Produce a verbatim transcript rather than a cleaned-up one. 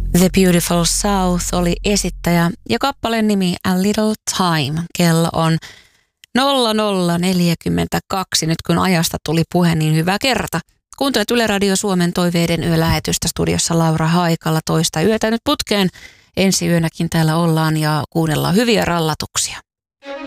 The Beautiful South oli esittäjä ja kappaleen nimi A Little Time. Kello on nolla nolla neljäkymmentäkaksi. Nyt kun ajasta tuli puhe, niin hyvä kerta. Kuuntelet Yle Radio Suomen toiveiden yölähetystä, studiossa Laura Haikala toista yötä nyt putkeen. Ensi yönäkin täällä ollaan ja kuunnellaan hyviä rallatuksia.